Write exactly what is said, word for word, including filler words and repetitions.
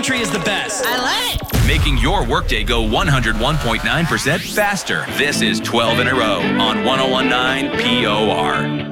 country is the best. I love it. Making your workday go one hundred one point nine percent faster. This is twelve in a row on one oh one point nine P O R.